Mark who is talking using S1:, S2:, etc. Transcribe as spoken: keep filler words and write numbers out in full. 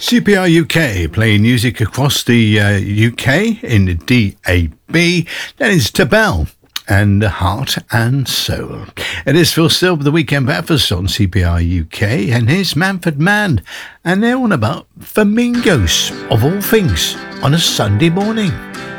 S1: C P R U K playing music across the uh, U K in the D A B. That is Tabel and Heart and Soul. It is Phil Still with the Weekend Breakfast on C P R U K, and here's Manfred Mann, and they're on about flamingos, of all things, on a Sunday morning.